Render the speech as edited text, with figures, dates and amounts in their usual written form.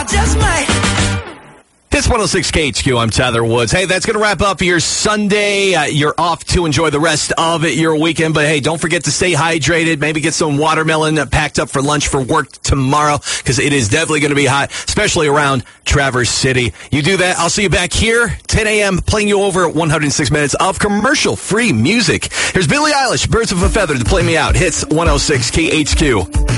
just might. It's 106 KHQ. I'm Tyler Woods. Hey, that's going to wrap up your Sunday. You're off to enjoy the rest of your weekend. But, hey, don't forget to stay hydrated. Maybe get some watermelon packed up for lunch for work tomorrow because it is definitely going to be hot, especially around Traverse City. You do that. I'll see you back here, 10 a.m., playing you over 106 minutes of commercial-free music. Here's Billie Eilish, Birds of a Feather, to play me out. Hits 106 KHQ.